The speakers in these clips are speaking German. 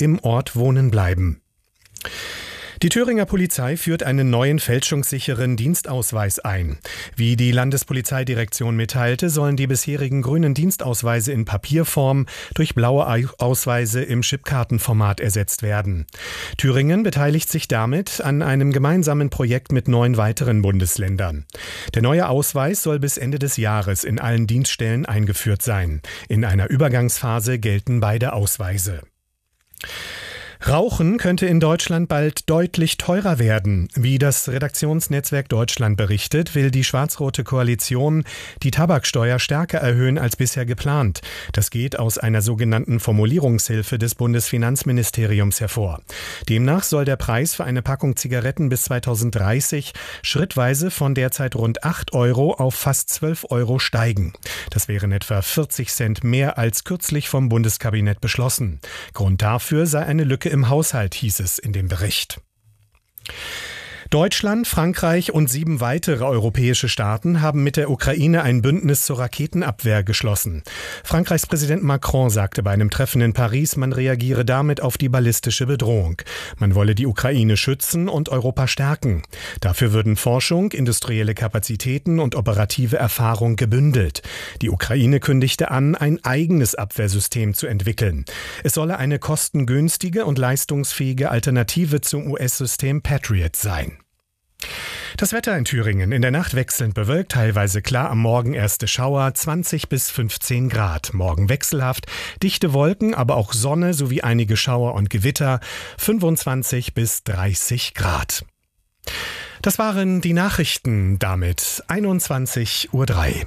im Ort wohnen bleiben. Die Thüringer Polizei führt einen neuen fälschungssicheren Dienstausweis ein. Wie die Landespolizeidirektion mitteilte, sollen die bisherigen grünen Dienstausweise in Papierform durch blaue Ausweise im Chipkartenformat ersetzt werden. Thüringen beteiligt sich damit an einem gemeinsamen Projekt mit 9 weiteren Bundesländern. Der neue Ausweis soll bis Ende des Jahres in allen Dienststellen eingeführt sein. In einer Übergangsphase gelten beide Ausweise. Rauchen könnte in Deutschland bald deutlich teurer werden. Wie das Redaktionsnetzwerk Deutschland berichtet, will die schwarz-rote Koalition die Tabaksteuer stärker erhöhen als bisher geplant. Das geht aus einer sogenannten Formulierungshilfe des Bundesfinanzministeriums hervor. Demnach soll der Preis für eine Packung Zigaretten bis 2030 schrittweise von derzeit rund 8 Euro auf fast 12 Euro steigen. Das wären etwa 40 Cent mehr als kürzlich vom Bundeskabinett beschlossen. Grund dafür sei eine Lücke im Haushalt, hieß es in dem Bericht. Deutschland, Frankreich und 7 weitere europäische Staaten haben mit der Ukraine ein Bündnis zur Raketenabwehr geschlossen. Frankreichs Präsident Macron sagte bei einem Treffen in Paris, man reagiere damit auf die ballistische Bedrohung. Man wolle die Ukraine schützen und Europa stärken. Dafür würden Forschung, industrielle Kapazitäten und operative Erfahrung gebündelt. Die Ukraine kündigte an, ein eigenes Abwehrsystem zu entwickeln. Es solle eine kostengünstige und leistungsfähige Alternative zum US-System Patriot sein. Das Wetter in Thüringen: in der Nacht wechselnd bewölkt, teilweise klar, am Morgen erste Schauer, 20 bis 15 Grad. Morgen wechselhaft, dichte Wolken, aber auch Sonne sowie einige Schauer und Gewitter, 25 bis 30 Grad. Das waren die Nachrichten, damit 21:03 Uhr.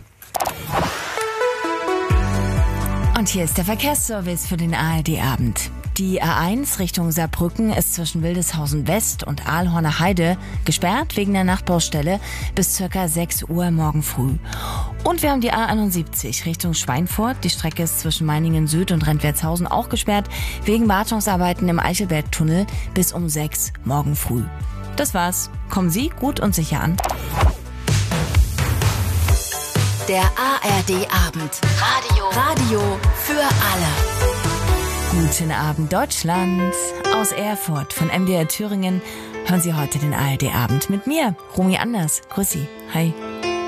Und hier ist der Verkehrsservice für den ARD-Abend. Die A1 Richtung Saarbrücken ist zwischen Wildeshausen West und Aalhorner Heide gesperrt wegen der Nachtbaustelle bis ca. 6 Uhr morgen früh. Und wir haben die A71 Richtung Schweinfurt. Die Strecke ist zwischen Meiningen Süd und Rentwertshausen auch gesperrt wegen Wartungsarbeiten im Eichelbergtunnel bis um 6 morgen früh. Das war's. Kommen Sie gut und sicher an. Der ARD-Abend. Radio für alle. Guten Abend, Deutschland. Aus Erfurt von MDR Thüringen hören Sie heute den ARD-Abend mit mir, Romy Anders. Grüß Sie. Hi.